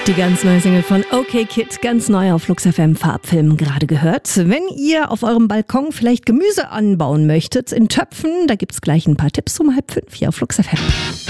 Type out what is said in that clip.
Die ganz neue Single von OK Kid, ganz neu auf Flux FM Farbfilm gerade gehört. Wenn ihr auf eurem Balkon vielleicht Gemüse anbauen möchtet in Töpfen, da gibt's gleich ein paar Tipps um 4:30 hier auf Flux FM.